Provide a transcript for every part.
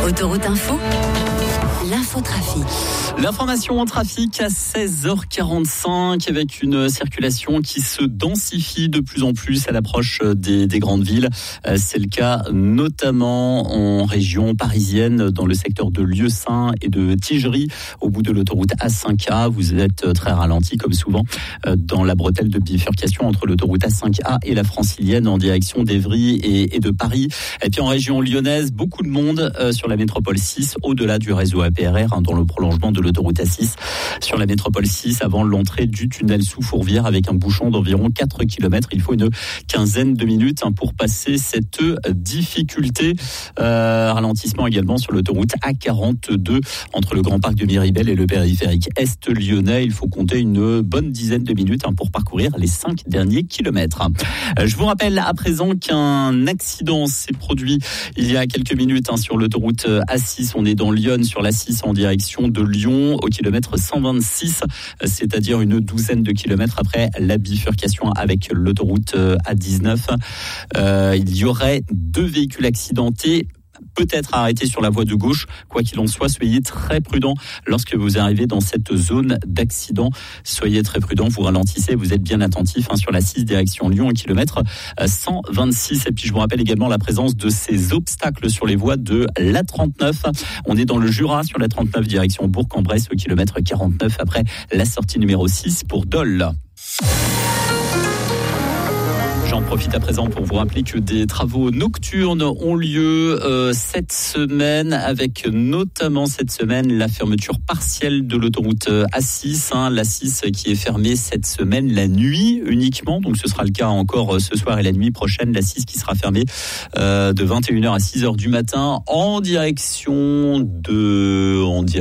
Autoroute Info, l'infotrafic. L'information en trafic à 16h45 avec une circulation qui se densifie de plus en plus à l'approche des grandes villes. C'est le cas notamment en région parisienne, dans le secteur de Lieusaint et de Tigerie, au bout de l'autoroute A5A. Vous êtes très ralenti comme souvent dans la bretelle de bifurcation entre l'autoroute A5A et la francilienne en direction d'Évry et de Paris. Et puis en région lyonnaise, beaucoup de monde sur la métropole 6, au-delà du réseau APRR, dans le prolongement de l'autoroute A6 sur la métropole 6 avant l'entrée du tunnel sous Fourvière avec un bouchon d'environ 4 km. Il faut une quinzaine de minutes pour passer cette difficulté. Ralentissement également sur l'autoroute A42 entre le Grand Parc de Miribel et le périphérique Est lyonnais. Il faut compter une bonne dizaine de minutes pour parcourir les 5 derniers kilomètres. Je vous rappelle à présent qu'un accident s'est produit il y a quelques minutes sur l'autoroute A6. On est dans Lyon sur l'A6 en direction de Lyon au kilomètre 126, c'est-à-dire une douzaine de kilomètres après la bifurcation avec l'autoroute A19. Il y aurait 2 véhicules accidentés, peut-être arrêtés sur la voie de gauche. Quoi qu'il en soit, soyez très prudents lorsque vous arrivez dans cette zone d'accident. Soyez très prudents, vous ralentissez, vous êtes bien attentifs sur la 6 direction Lyon au kilomètre 126. Et puis je vous rappelle également la présence de ces obstacles sur les voies de l'A39. On est dans le Jura sur la 39 direction Bourg-en-Bresse au kilomètre 49 après la sortie numéro 6 pour Dole. J'en profite à présent pour vous rappeler que des travaux nocturnes ont lieu cette semaine, avec notamment cette semaine la fermeture partielle de l'autoroute A6, l'A6 qui est fermée cette semaine la nuit uniquement, donc ce sera le cas encore ce soir et la nuit prochaine, l'A6 qui sera fermée de 21h à 6h du matin en direction de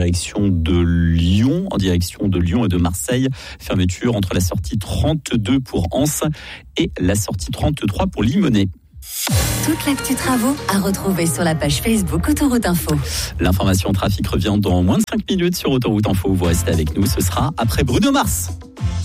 Lyon et de Marseille. Fermeture entre la sortie 32 pour Anse et la sortie 33 pour Limonest. Toute l'actu travaux à retrouver sur la page Facebook Autoroute Info. L'information trafic revient dans moins de 5 minutes sur Autoroute Info. Vous restez avec nous, ce sera après Bruno Mars.